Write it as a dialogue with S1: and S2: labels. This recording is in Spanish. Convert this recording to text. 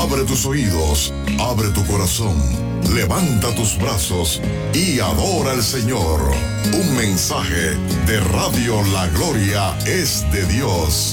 S1: Abre tus oídos, abre tu corazón, levanta tus brazos y adora al Señor. Un mensaje de Radio La Gloria es de Dios.